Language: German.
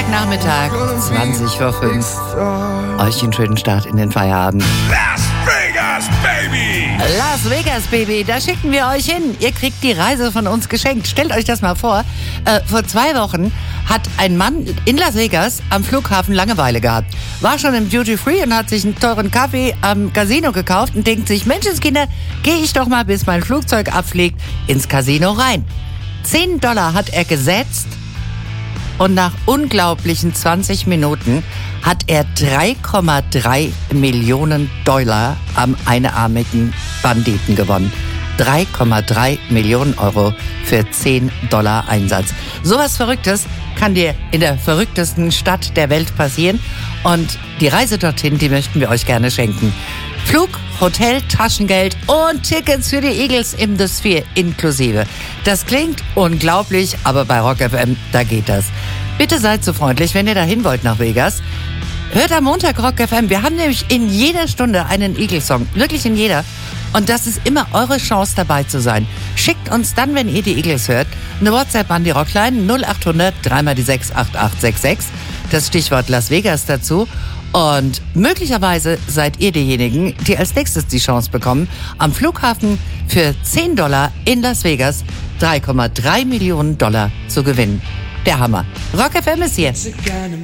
Freitagnachmittag, 20:05 Uhr. Euch einen schönen Start in den Feierabend. Las Vegas, Baby! Las Vegas, Baby, da schicken wir euch hin. Ihr kriegt die Reise von uns geschenkt. Stellt euch das mal vor. Vor 2 Wochen hat ein Mann in Las Vegas am Flughafen Langeweile gehabt. War schon im Duty Free und hat sich einen teuren Kaffee am Casino gekauft und denkt sich, Menschenskinder, gehe ich doch mal, bis mein Flugzeug abfliegt, ins Casino rein. $10 hat er gesetzt und nach unglaublichen 20 Minuten hat er $3,3 Millionen am einarmigen Banditen gewonnen. 3,3 Millionen Euro für $10 Einsatz. Sowas Verrücktes kann dir in der verrücktesten Stadt der Welt passieren. Und die Reise dorthin, die möchten wir euch gerne schenken. Flug, Hotel, Taschengeld und Tickets für die Eagles im The Sphere inklusive. Das klingt unglaublich, aber bei Rock FM, da geht das. Bitte seid so freundlich, wenn ihr dahin wollt nach Vegas. Hört am Montag Rock FM. Wir haben nämlich in jeder Stunde einen Eagles-Song. Wirklich in jeder. Und das ist immer eure Chance, dabei zu sein. Schickt uns dann, wenn ihr die Eagles hört, eine WhatsApp an die Rockline 0800 3x6 8866. Das Stichwort Las Vegas dazu. Und möglicherweise seid ihr diejenigen, die als nächstes die Chance bekommen, am Flughafen für $10 in Las Vegas $3,3 Millionen zu gewinnen. Der Hammer. Rock FM ist hier.